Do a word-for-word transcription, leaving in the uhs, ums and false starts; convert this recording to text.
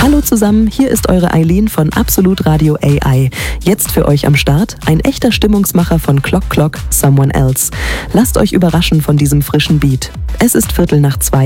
Hallo zusammen, hier ist eure Eileen von Absolut Radio A I. Jetzt für euch am Start ein echter Stimmungsmacher von Clock Clock, Someone Else. Lasst euch überraschen von diesem frischen Beat. Es ist Viertel nach zwei.